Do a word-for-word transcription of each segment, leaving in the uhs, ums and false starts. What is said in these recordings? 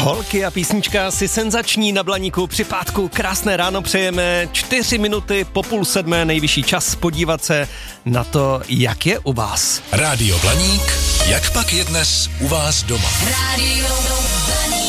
Holky a písnička si senzační na Blaníku při pátku. Krásné ráno přejeme, čtyři minuty po půl sedmé, nejvyšší čas podívat se na to, jak je u vás. Rádio Blaník, jak pak je dnes u vás doma. Rádio Blaník.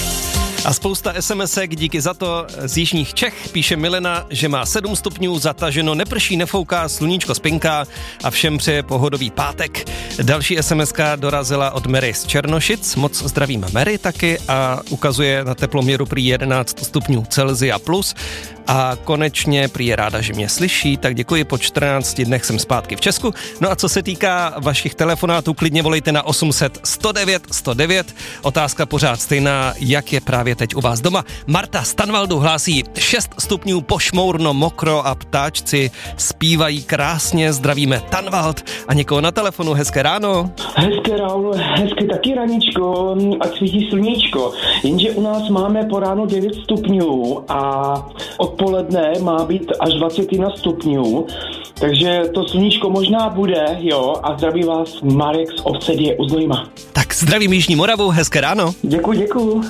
A spousta SMSek, díky za to. Z jižních Čech píše Milena, že má sedm stupňů, zataženo, neprší, nefouká, sluníčko spinká a všem přeje pohodový pátek. Další SMSka dorazila od Mary z Černošic, moc zdravím Mary taky a ukazuje na teploměru prý jedenáct stupňů Celsia plus. A konečně prý je ráda, že mě slyší, tak děkuji, po čtrnácti dnech jsem zpátky v Česku. No a co se týká vašich telefonátů, klidně volejte na osm set sto devět sto devět. Otázka pořád stejná, jak je právě teď u vás doma. Marta z Tanvaldu hlásí šest stupňů, pošmourno, mokro a ptáčci zpívají krásně, zdravíme Tanvald. A někoho na telefonu, hezké ráno. Hezké ráno, hezké taky raničko, ať svítí sluníčko. Jenže u nás máme po ránu devět stupňů a odpoledne má být až dvacet jedna stupňů, takže to sluníčko možná bude, jo, a zdraví vás Marek z Ovsedě u Znojma. Tak zdravím Jižní Moravu, hezké ráno. Děkuji, děkuji.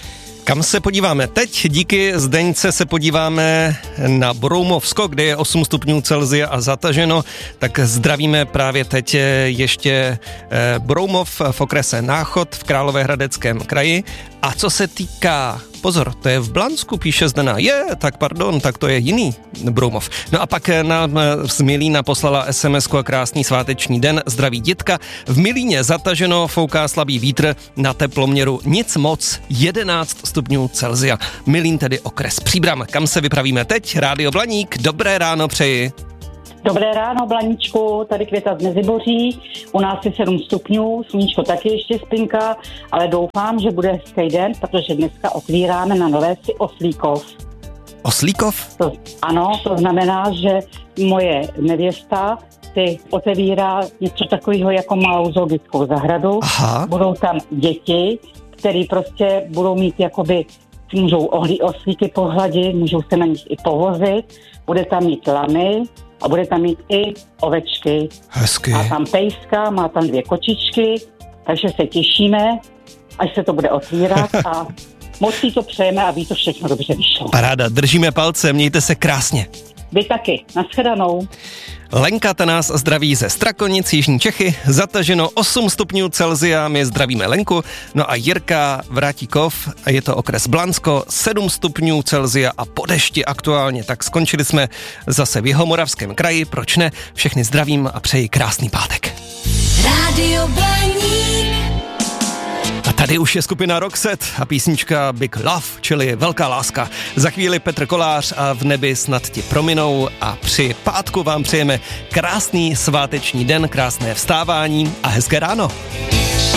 Kam se podíváme teď? Díky Zdeňce se podíváme na Broumovsko, kde je osm stupňů Celsia a zataženo, tak zdravíme právě teď ještě Broumov v okrese Náchod v Královéhradeckém kraji. A co se týká, pozor, to je v Blansku, píše Zdena, je, tak pardon, tak to je jiný Broumov. No a pak nám z Milína poslala es em esku a krásný sváteční den, zdraví Ditka. V Milíně zataženo, fouká slabý vítr, na teploměru nic moc, jedenáct stupňů Celsia. Milín tedy okres Příbram. Kam se vypravíme teď? Rádio Blaník, dobré ráno přeji. Dobré ráno, Blaníčku, tady Květa z Meziboří, u nás je sedm stupňů, sluníčko taky ještě spinká, ale doufám, že bude hezký den, protože dneska otvíráme na Nové Vsi Oslíkov. Oslíkov? To, ano, to znamená, že moje nevěsta si otevírá něco takového jako malou zoologickou zahradu. Aha. Budou tam děti, které prostě budou mít jakoby, můžou ohlí oslíky pohladit, můžou se na nich i povozit, bude tam mít lamy, a bude tam mít i ovečky. Hezky. Má tam pejska, má tam dvě kočičky, takže se těšíme, až se to bude otvírat a moc si to přejeme, aby to všechno dobře vyšlo. Paráda, držíme palce, mějte se krásně. Vy taky, nashledanou. Lenka ta nás zdraví ze Strakonic, Jižní Čechy, zataženo osm stupňů Celsia, my zdravíme Lenku, no a Jirka Vrátíkov, a je to okres Blansko, sedm stupňů Celsia a po dešti aktuálně, tak skončili jsme zase v Jihomoravském kraji, proč ne, všechny zdravím a přeji krásný pátek. Rádio Blaník. A tady už je skupina Roxette a písnička Big Love, čili Velká láska. Za chvíli Petr Kolář a V nebi snad ti prominou a při pátku vám přejeme krásný sváteční den, krásné vstávání a hezké ráno.